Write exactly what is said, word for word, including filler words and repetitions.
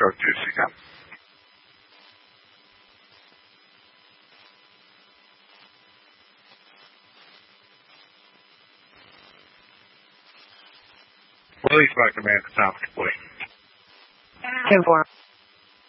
talk to you again. Release by command atomic, please. ten four.